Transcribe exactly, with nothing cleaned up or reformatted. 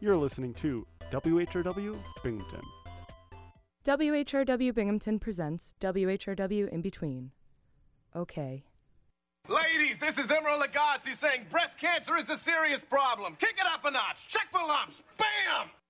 You're listening to W H R W Binghamton. W H R W Binghamton presents W H R W In Between. Okay. Ladies, this is Emerald Lagasse saying breast cancer is a serious problem. Kick it up a notch. Check for lumps. Bam!